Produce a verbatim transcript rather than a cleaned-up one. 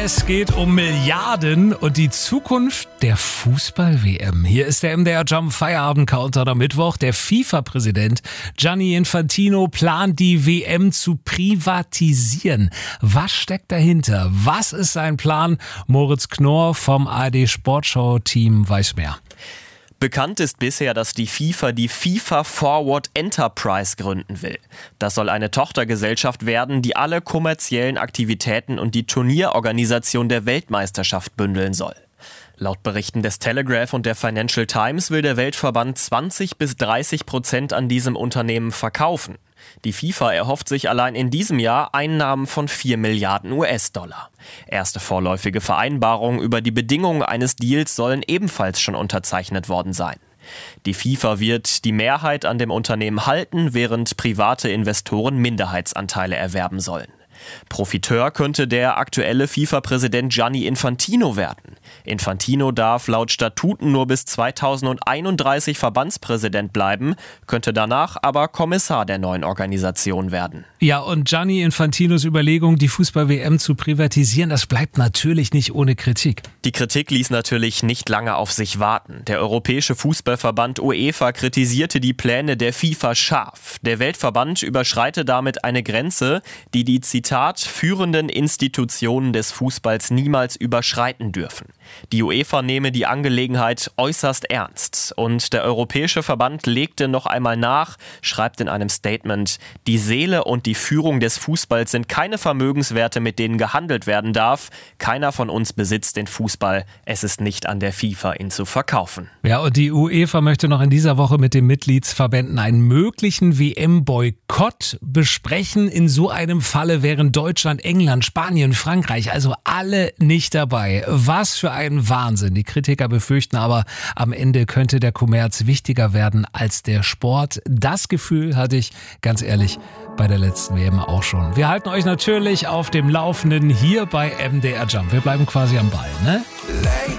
Es geht um Milliarden und die Zukunft der Fußball-W M. Hier ist der M D R Jump Feierabend-Countdown am Mittwoch. Der FIFA-Präsident Gianni Infantino plant, die W M zu privatisieren. Was steckt dahinter? Was ist sein Plan? Moritz Knorr vom A R D Sportschau-Team weiß mehr. Bekannt ist bisher, dass die FIFA die FIFA Forward Enterprise gründen will. Das soll eine Tochtergesellschaft werden, die alle kommerziellen Aktivitäten und die Turnierorganisation der Weltmeisterschaft bündeln soll. Laut Berichten des Telegraph und der Financial Times will der Weltverband zwanzig bis dreißig Prozent an diesem Unternehmen verkaufen. Die FIFA erhofft sich allein in diesem Jahr Einnahmen von vier Milliarden U S-Dollar. Erste vorläufige Vereinbarungen über die Bedingungen eines Deals sollen ebenfalls schon unterzeichnet worden sein. Die FIFA wird die Mehrheit an dem Unternehmen halten, während private Investoren Minderheitsanteile erwerben sollen. Profiteur könnte der aktuelle FIFA-Präsident Gianni Infantino werden. Infantino darf laut Statuten nur bis zweitausendeinunddreißig Verbandspräsident bleiben, könnte danach aber Kommissar der neuen Organisation werden. Ja, und Gianni Infantinos Überlegung, die Fußball-W M zu privatisieren, das bleibt natürlich nicht ohne Kritik. Die Kritik ließ natürlich nicht lange auf sich warten. Der Europäische Fußballverband UEFA kritisierte die Pläne der FIFA scharf. Der Weltverband überschreite damit eine Grenze, die die Zitat führenden Institutionen des Fußballs niemals überschreiten dürfen. Die UEFA nehme die Angelegenheit äußerst ernst. Und der Europäische Verband legte noch einmal nach, schreibt in einem Statement: Die Seele und die Führung des Fußballs sind keine Vermögenswerte, mit denen gehandelt werden darf. Keiner von uns besitzt den Fußball. Es ist nicht an der FIFA, ihn zu verkaufen. Ja, und die UEFA möchte noch in dieser Woche mit den Mitgliedsverbänden einen möglichen W M-Boykott besprechen. In so einem Falle wären Deutschland, England, Spanien, Frankreich, also alle nicht dabei. Was für ein Wahnsinn. Die Kritiker befürchten aber, am Ende könnte der Kommerz wichtiger werden als der Sport. Das Gefühl hatte ich, ganz ehrlich, bei der letzten W M auch schon. Wir halten euch natürlich auf dem Laufenden hier bei M D R Jump. Wir bleiben quasi am Ball, ne?